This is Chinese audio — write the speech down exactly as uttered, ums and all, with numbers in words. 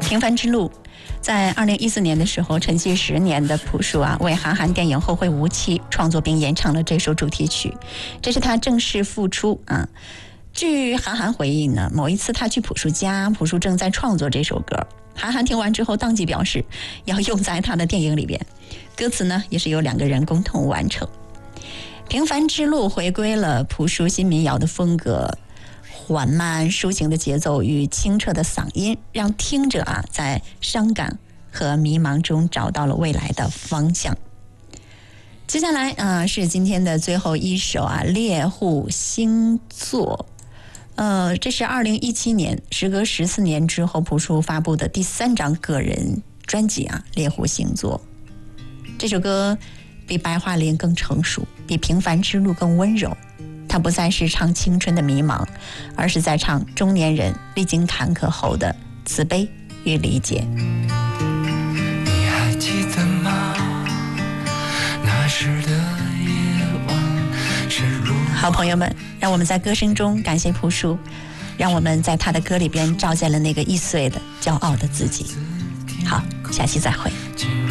平凡之路。在二零一四年的时候，沉寂十年的朴树啊，为韩寒电影《后会无期》创作并演唱了这首主题曲，这是他正式复出啊。据韩寒回忆呢，某一次他去朴树家，朴树正在创作这首歌，韩寒听完之后当即表示要用在他的电影里边，歌词呢也是由两个人共同完成。平凡之路回归了朴树新民谣的风格，缓慢抒情的节奏与清澈的嗓音，让听者啊在伤感和迷茫中找到了未来的方向。接下来啊、呃、是今天的最后一首啊，猎户星座。呃，这是二零一七年，时隔十四年之后，朴树发布的第三张个人专辑啊，《猎户星座》。这首歌比白桦林更成熟，比平凡之路更温柔。它不再是唱青春的迷茫，而是在唱中年人历经坎坷后的慈悲与理解。 你还记得吗？那时的夜晚是如好朋友们，让我们在歌声中感谢朴树，让我们在他的歌里边照见了那个易碎的骄傲的自己。好，下期再会。